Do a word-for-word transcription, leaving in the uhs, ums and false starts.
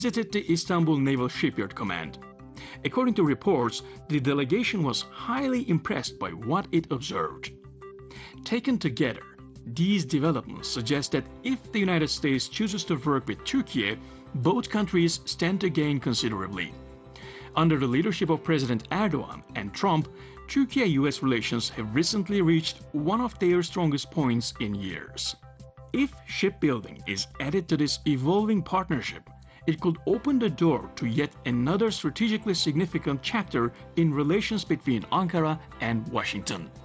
visited the Istanbul Naval Shipyard Command. According to reports, the delegation was highly impressed by what it observed. Taken together, these developments suggest that if the United States chooses to work with Turkey, both countries stand to gain considerably. Under the leadership of President Erdogan and Trump, Turkey-U S relations have recently reached one of their strongest points in years. If shipbuilding is added to this evolving partnership, it could open the door to yet another strategically significant chapter in relations between Ankara and Washington.